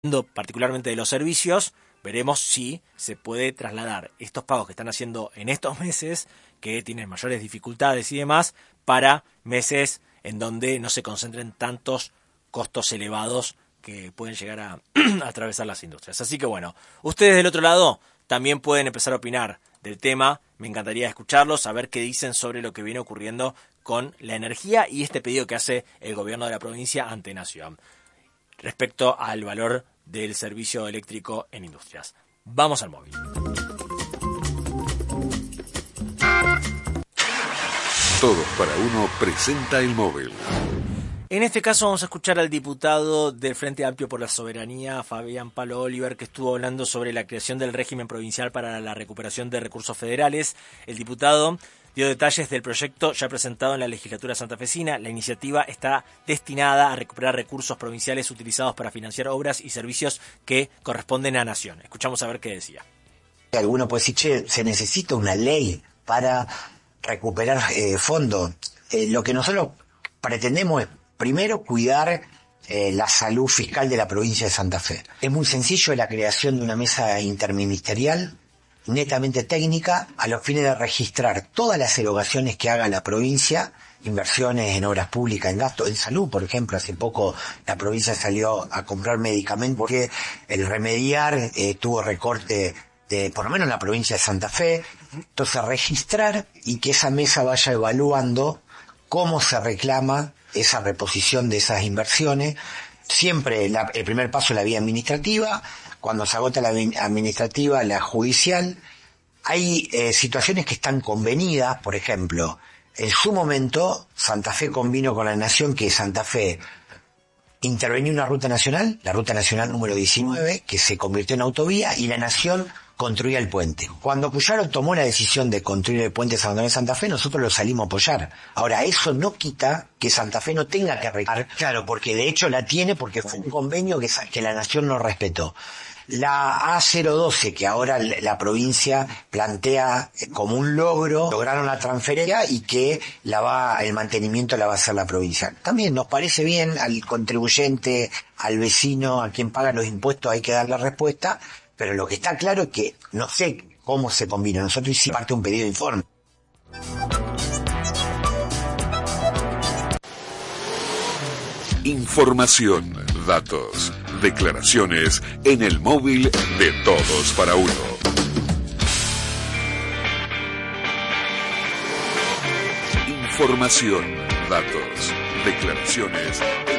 particularmente de los servicios, veremos si se puede trasladar estos pagos que están haciendo en estos meses, que tienen mayores dificultades y demás, para meses en donde no se concentren tantos costos elevados que pueden llegar a atravesar las industrias. Así que bueno, ustedes del otro lado también pueden empezar a opinar del tema. Me encantaría escucharlos, saber qué dicen sobre lo que viene ocurriendo con la energía y este pedido que hace el gobierno de la provincia ante Nación respecto al valor del servicio eléctrico en industrias. Vamos al móvil. Todos para Uno presenta el móvil. En este caso vamos a escuchar al diputado del Frente Amplio por la Soberanía, Fabián Palo Oliver, que estuvo hablando sobre la creación del régimen provincial para la recuperación de recursos federales. El diputado dio detalles del proyecto ya presentado en la legislatura santafesina. La iniciativa está destinada a recuperar recursos provinciales utilizados para financiar obras y servicios que corresponden a Nación. Escuchamos a ver qué decía. Alguno puede decir, che, se necesita una ley para recuperar fondos. Lo que nosotros pretendemos es, primero, cuidar la salud fiscal de la provincia de Santa Fe. Es muy sencillo la creación de una mesa interministerial netamente técnica a los fines de registrar todas las erogaciones que haga la provincia, inversiones en obras públicas, en gasto, en salud, por ejemplo. Hace poco la provincia salió a comprar medicamentos porque el Remediar tuvo recorte de, por lo menos en la provincia de Santa Fe. Entonces, registrar y que esa mesa vaya evaluando cómo se reclama esa reposición de esas inversiones. Siempre el primer paso es la vía administrativa. Cuando se agota la administrativa, la judicial. Hay situaciones que están convenidas, por ejemplo, en su momento Santa Fe convino con la Nación que Santa Fe intervenía una ruta nacional, la ruta nacional número 19, que se convirtió en autovía, y la Nación construía el puente. Cuando Puyaro tomó la decisión de construir el puente San Antonio de Santa Fe, nosotros lo salimos a apoyar. Ahora, eso no quita que Santa Fe no tenga que arreglar, claro, porque de hecho la tiene, porque fue un convenio que la Nación no respetó. La A012, que ahora la provincia plantea como un logro, lograron la transferencia y que el mantenimiento la va a hacer la provincia. También nos parece bien, al contribuyente, al vecino, a quien paga los impuestos hay que dar la respuesta, pero lo que está claro es que no sé cómo se combina. Nosotros hicimos parte de un pedido de informe. Información, datos, declaraciones en el móvil de Todos para Uno. Información, datos, declaraciones